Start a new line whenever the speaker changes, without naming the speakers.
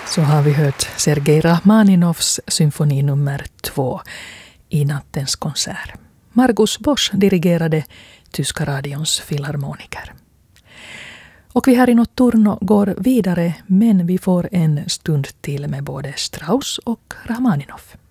Så har vi hört Sergej Rachmaninovs symfoni nummer 2 i nattens konsert. Margus Bosch dirigerade Tyska radions filharmoniker. Och vi här i Notturno går vidare, men vi får en stund till med både Strauss och Rachmaninov.